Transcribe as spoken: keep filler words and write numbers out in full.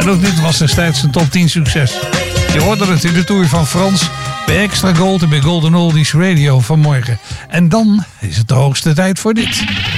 En ook dit was destijds een top tien succes. Je hoorde het in de tour van Frans bij Extra Gold en bij Golden Oldies Radio vanmorgen. En dan is het de hoogste tijd voor dit.